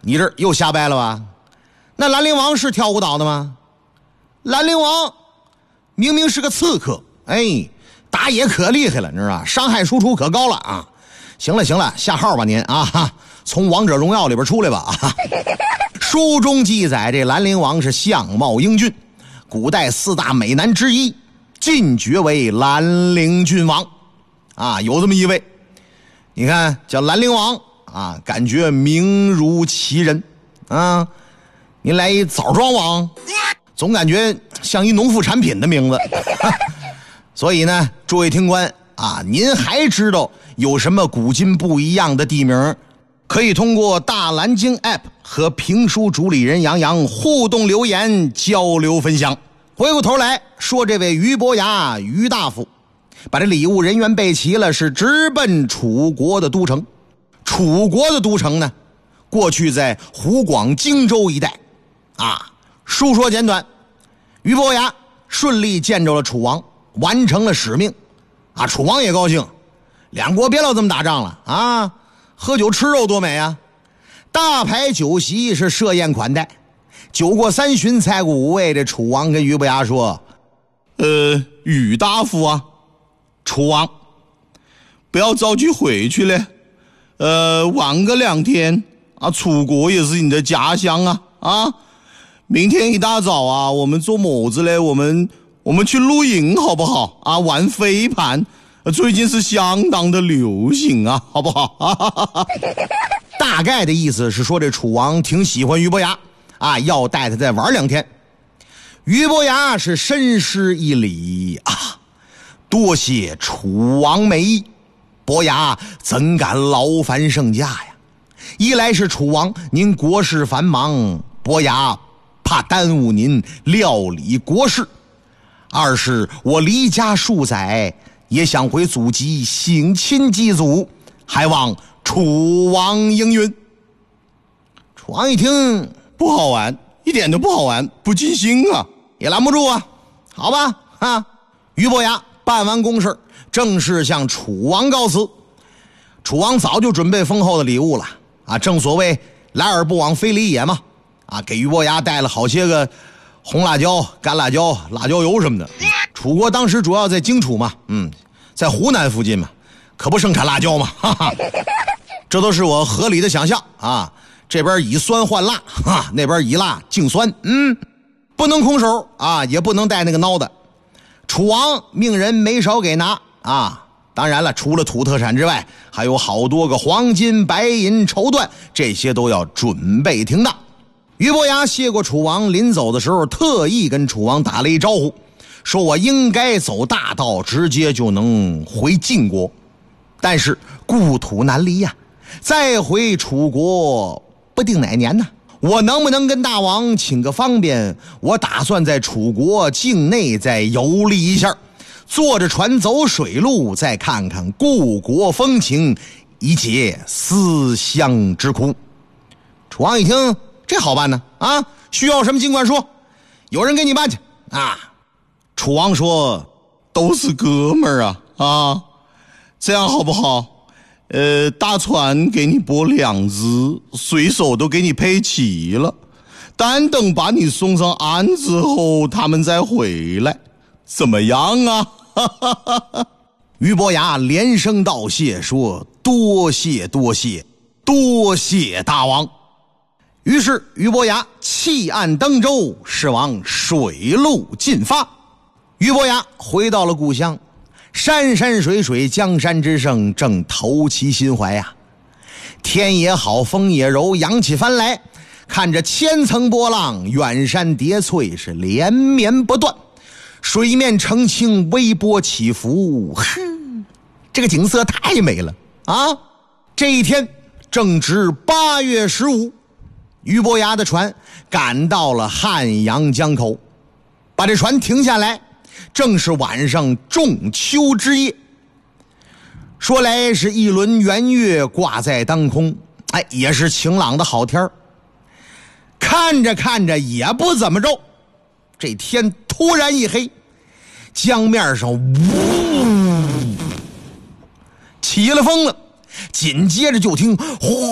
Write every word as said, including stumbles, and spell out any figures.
你这又瞎掰了吧？那兰陵王是跳舞蹈的吗？兰陵王明明是个刺客，哎，打野可厉害了，你知道吧？伤害输出可高了啊！行了行了，下号吧您啊，从王者荣耀里边出来吧啊！书中记载，这兰陵王是相貌英俊，古代四大美男之一，晋爵为兰陵郡王啊，有这么一位。你看叫兰陵王啊，感觉名如其人啊。您来一枣庄王，总感觉像一农副产品的名字。所以呢，诸位听官啊，您还知道有什么古今不一样的地名？可以通过大蓝鲸 App 和评书主理人杨洋互动留言交流分享。回过头来说，这位俞伯牙俞大夫把这礼物人员备齐了，是直奔楚国的都城。楚国的都城呢，过去在湖广荆州一带啊。书说简短，俞伯牙顺利见着了楚王，完成了使命啊。楚王也高兴，两国别老这么打仗了啊，喝酒吃肉多美啊！大排酒席是设宴款待，酒过三巡，菜过五味，这楚王跟俞伯牙说：“ 呃，俞大夫啊， 楚王， 不要着急回去了，呃，晚个两天啊，楚国也是你的家乡啊啊！明天一大早啊，我们做么子嘞？我们我们去露营好不好啊？玩飞盘。”最近是相当的流行啊，好不好？ 大概的意思是说，这楚王挺喜欢俞伯牙啊，要带他再玩两天。俞伯牙是深施一礼啊，多谢楚王美意，伯牙怎敢劳烦圣驾呀？一来是楚王您国事繁忙，伯牙怕耽误您料理国事；二是我离家数载，也想回祖籍省亲祭祖，还望楚王应允。楚王一听， 不好玩，一点都不好玩，不尽兴啊， 也拦不住啊。好吧啊，俞伯牙办完公事，正式向楚王告辞。楚王早就准备丰厚的礼物了啊，正所谓来而不往非礼也嘛啊，给俞伯牙带了好些个红辣椒、干辣椒、辣椒油什么的。楚国当时主要在荆楚嘛，嗯，在湖南附近嘛，可不盛产辣椒嘛，哈哈，这都是我合理的想象啊。这边以酸换辣，哈，那边以辣净酸，嗯，不能空手啊，也不能带那个孬的。楚王命人没少给拿啊，当然了，除了土特产之外，还有好多个黄金、白银、绸缎，这些都要准备停当。俞伯牙谢过楚王，临走的时候特意跟楚王打了一招呼，说我应该走大道，直接就能回晋国，但是故土难离呀、啊，再回楚国不定哪年呢？我能不能跟大王请个方便？我打算在楚国境内再游历一下，坐着船走水路，再看看故国风情，以解思乡之苦。楚王一听，这好办呢啊！需要什么尽管说，有人给你办去啊！楚王说：“ 都是哥们儿啊啊，这样好不好？呃，大船给你拨两只，水手都给你配齐了，单等把你送上岸之后，他们再回来，怎么样啊？” 俞伯牙连声道谢，说：“多谢多谢，多谢大王。”于是俞伯牙弃岸登舟，是往水路进发。俞伯牙回到了故乡，山山水水，江山之胜，正投其心怀呀、啊。天也好，风也柔，扬起帆来，看着千层波浪，远山叠翠，是连绵不断，水面澄清，微波起伏，哼，这个景色太美了啊！这一天正值八月十五，俞伯牙的船赶到了汉阳江口，把这船停下来，正是晚上仲秋之夜。说来是一轮圆月挂在当空，哎，也是晴朗的好天儿。看着看着也不怎么着，这天突然一黑，江面上呜起了风了，紧接着就听呼